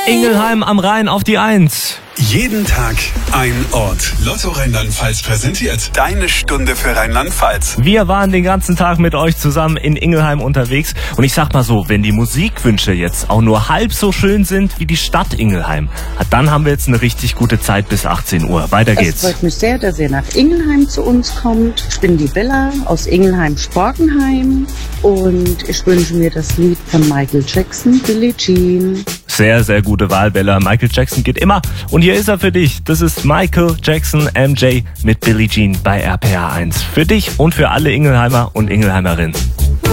Ingelheim am Rhein auf die 1. Jeden Tag ein Ort. Lotto Rheinland-Pfalz präsentiert deine Stunde für Rheinland-Pfalz. Wir waren den ganzen Tag mit euch zusammen in Ingelheim unterwegs. Und ich sag mal so, wenn die Musikwünsche jetzt auch nur halb so schön sind wie die Stadt Ingelheim, dann haben wir jetzt eine richtig gute Zeit bis 18 Uhr. Weiter geht's. Es freut mich sehr, dass ihr nach Ingelheim zu uns kommt. Ich bin die Bella aus Ingelheim-Sporkenheim und ich wünsche mir das Lied von Michael Jackson, Billie Jean. Sehr, sehr gute Wahl, Bella. Michael Jackson geht immer. Und hier ist er für dich. Das ist Michael Jackson MJ mit Billie Jean bei RPA 1. Für dich und für alle Ingelheimer und Ingelheimerinnen.